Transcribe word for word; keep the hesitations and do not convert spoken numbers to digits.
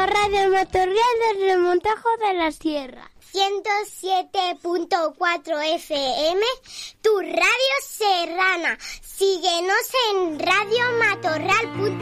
somos Radio Matorral del Remontajo de la Sierra. ciento siete punto cuatro F M, tu radio serrana. Síguenos en radio matorral punto com.